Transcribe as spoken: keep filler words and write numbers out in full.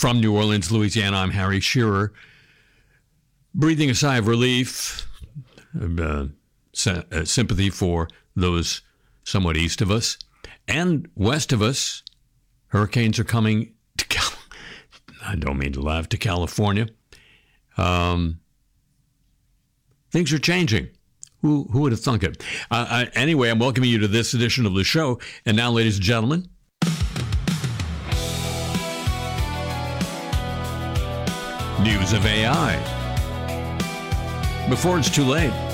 From New Orleans, Louisiana, I'm Harry Shearer. Breathing a sigh of relief, uh, sy- uh, sympathy for those somewhat east of us and west of us. Hurricanes are coming to Cal- I don't mean to laugh, to California. Um, things are changing. Who who would have thunk it? Uh, I, anyway, I'm welcoming you to this edition of the show. And now, ladies and gentlemen, news of A I. Before it's too late.